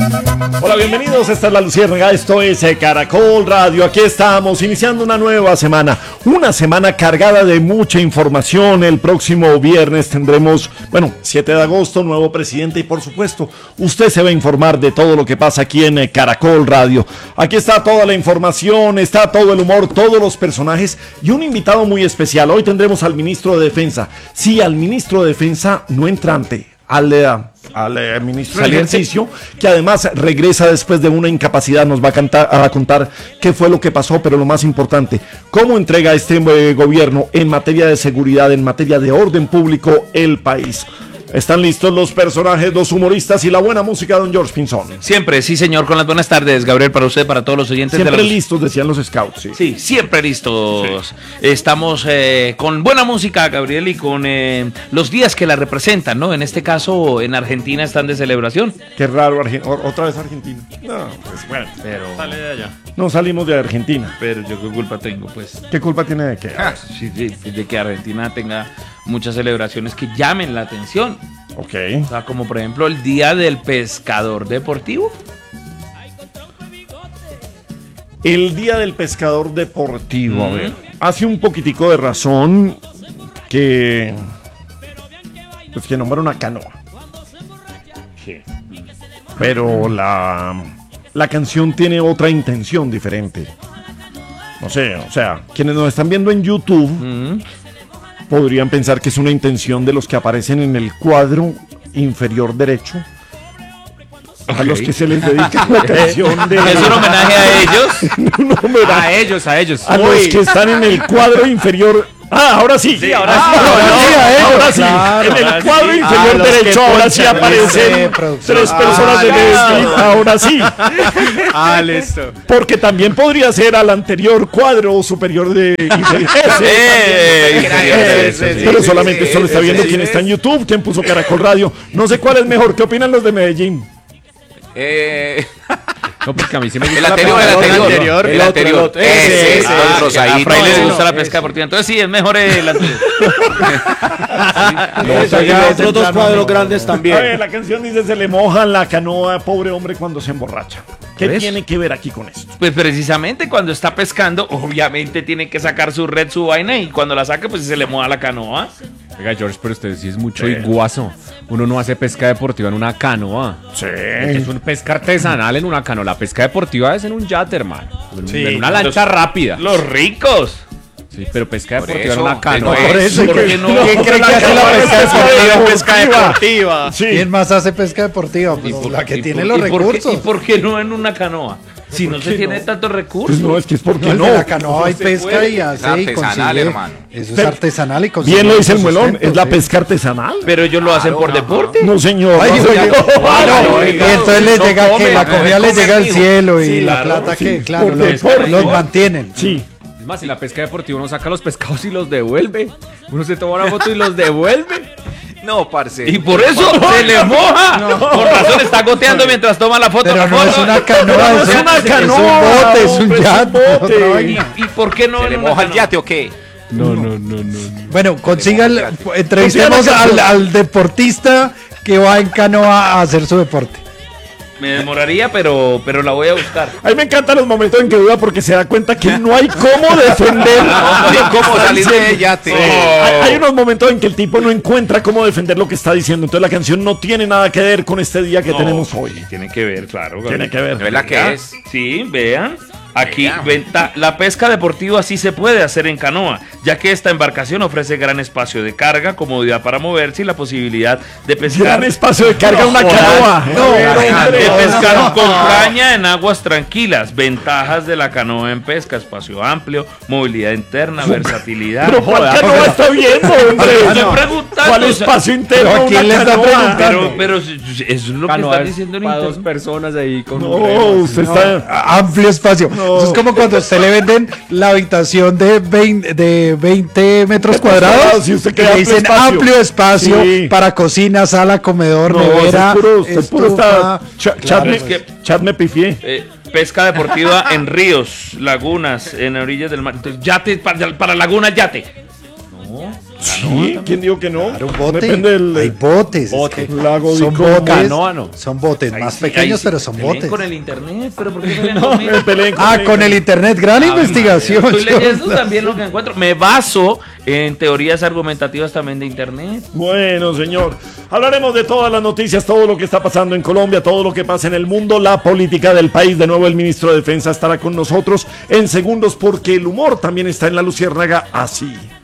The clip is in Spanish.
Hola, bienvenidos, esta es La Luciérnaga, esto es Caracol Radio, aquí estamos iniciando una nueva semana cargada de mucha información. El próximo viernes tendremos, 7 de agosto, nuevo presidente y por supuesto, usted se va a informar de todo lo que pasa aquí en Caracol Radio. Aquí está toda la información, está todo el humor, todos los personajes y un invitado muy especial. Hoy tendremos al ministro de Defensa, sí, al ministro de Defensa no entrante, al ministro del ejercicio, que además regresa después de una incapacidad. Nos va a contar qué fue lo que pasó, pero lo más importante, cómo entrega este gobierno en materia de seguridad, en materia de orden público, el país. ¿Están listos los personajes, los humoristas y la buena música, don George Pinzón? Siempre, sí señor, con las buenas tardes, Gabriel, para usted, para todos los oyentes. Siempre listos, decían los scouts. Sí, siempre listos. Sí. Estamos con buena música, Gabriel, y con los días que la representan, ¿no? En este caso, en Argentina están de celebración. Qué raro, otra vez Argentina. No, pues bueno. Pero sale de allá. No salimos de Argentina. Pero yo qué culpa tengo, pues. ¿Qué culpa tiene de qué? Sí, de que Argentina tenga muchas celebraciones que llamen la atención. Ok. O sea, como por ejemplo el Día del Pescador Deportivo. El Día del Pescador Deportivo, a ver. Hace un poquitico de razón que nombra una canoa. Sí. Pero la canción tiene otra intención diferente. No sé, o sea, quienes nos están viendo en YouTube podrían pensar que es una intención de los que aparecen en el cuadro inferior derecho. A los que se les dedica la canción de... ¿Es un homenaje a ellos? Un homenaje A ellos. A los que están en el cuadro inferior. Ahora sí. Sí, ahora Ahora sí. Claro, En el ahora cuadro sí. inferior derecho, ahora sí aparecen tres personas de Medellín. Ahora sí. Listo. Porque también podría ser al anterior cuadro superior de inferior. Pero solamente esto lo está viendo quien está en YouTube, quien puso Caracol Radio. No sé cuál es mejor. ¿Qué opinan los de Medellín? No, porque a mí sí me gusta El anterior. Ese. A Fray le gusta la pesca deportiva. Entonces sí, es mejor el anterior. Otros dos cuadros grandes también. A ver, la canción dice: se le moja la canoa, pobre hombre, cuando se emborracha. ¿Qué tiene que ver aquí con esto? Pues precisamente cuando está pescando, obviamente tiene que sacar su red, su vaina, y cuando la saca, pues se le moja la canoa. Oiga, George, pero usted sí es mucho iguazo. Uno no hace pesca deportiva en una canoa. Sí. Es una pesca artesanal en una canoa. La pesca deportiva es en un yate, hermano. Sí, en una lancha rápida. Los ricos. Sí, pero pesca Por deportiva en eso, una canoa. por eso, ¿por qué no? ¿Quién cree que hace la pesca Pesca deportiva. Sí. ¿Quién más hace pesca deportiva? Pues la que tiene los recursos. ¿Y por qué no en una canoa? Si no se tiene tantos recursos. Pues no, es que es porque No, no. de la canoa hay pesca y hace y artesanal, consigue. hermano. Eso es artesanal y consigue. Bien lo dice el mucho Muelón, sustento, es la sí. pesca artesanal. Pero ellos lo hacen por deporte. No, señor. Ay, no, oye, señor. y entonces les no llega que comen, la comida les llega al cielo y Sí, la claro, plata sí, que, claro, por los deporte. mantienen. Sí. Es más, si la pesca deportiva uno saca los pescados y los devuelve. Uno se toma una foto y los devuelve. No, parce. Y por eso se le moja. Por razón está goteando mientras toma la foto. Pero la no foto. es una canoa, No es una canoa, es un bote, es un hombre, es un yate. bote. otra vaina. ¿Y por qué no ¿Se en le una moja el canoa? yate o qué? No. Bueno, entrevistemos al deportista que va en canoa a hacer su deporte. Me demoraría, pero la voy a buscar. A mí me encantan los momentos en que duda porque se da cuenta que no hay cómo defender. ¿Cómo salir de yate? Hay unos momentos en que el tipo no encuentra cómo defender lo que está diciendo. Entonces la canción no tiene nada que ver con este día que tenemos hoy. Tiene que ver, claro. Tiene que ver. ¿Verdad que es? Sí, vean. Aquí la pesca deportiva sí se puede hacer en canoa, ya que esta embarcación ofrece gran espacio de carga, comodidad para moverse y la posibilidad de pescar. Gran espacio de carga una canoa. De pescar con caña en aguas tranquilas. Ventajas de la canoa en pesca: espacio amplio, movilidad interna, versatilidad. Pero ¿cuál canoa está viendo, hombre? Estoy preguntando. ¿Cuál o sea, espacio interno? ¿a quién una le está canoa? preguntando? pero eso es lo que Canoa están es diciendo en para dos internet. personas ahí con un No, remo. usted está... Amplio espacio. Eso es como cuando a usted le venden la habitación de 20 metros cuadrados Si usted y queda le dicen amplio espacio Sí. para cocina, sala, comedor, nevera, es puro estufa. chat me pifié. Pesca deportiva en ríos, lagunas, en orillas del mar. Entonces, yate, para lagunas, yate. No. Sí, ¿quién dijo que no? Claro, un bote. Depende del Hay botes. Bote. es que Lago son Dicom. botes. Canoa no. Son botes Ahí más sí, pequeños, ahí sí. pero son Peleen botes. con el internet, pero ¿por qué peleen conmigo? Peleen con el- Con el internet, gran investigación. Estoy leyendo también lo que encuentro. Me baso en teorías argumentativas también de internet. Bueno, señor, hablaremos de todas las noticias, todo lo que está pasando en Colombia, todo lo que pasa en el mundo, la política del país. De nuevo, el ministro de Defensa estará con nosotros en segundos porque el humor también está en La Luciérnaga así.